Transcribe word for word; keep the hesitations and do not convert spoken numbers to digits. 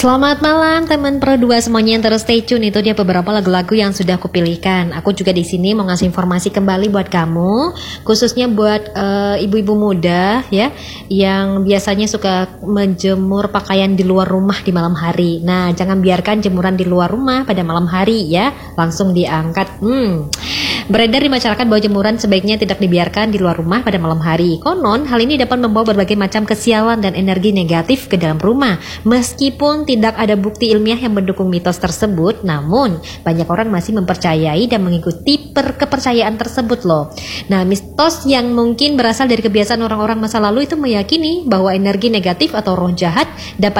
Selamat malam teman Pro dua semuanya yang terus stay tune. Itu dia beberapa lagu-lagu yang sudah aku pilihkan. Aku juga di sini mau ngasih informasi kembali buat kamu, khususnya buat uh, ibu-ibu muda ya yang biasanya suka menjemur pakaian di luar rumah di malam hari. Nah, jangan biarkan jemuran di luar rumah pada malam hari ya, langsung diangkat. Hmm. Beredar di masyarakat bahwa jemuran sebaiknya tidak dibiarkan di luar rumah pada malam hari. Konon, hal ini dapat membawa berbagai macam kesialan dan energi negatif ke dalam rumah. Meskipun tidak ada bukti ilmiah yang mendukung mitos tersebut, namun banyak orang masih mempercayai dan mengikuti kepercayaan tersebut loh. Nah, mitos yang mungkin berasal dari kebiasaan orang-orang masa lalu itu meyakini bahwa energi negatif atau roh jahat dapat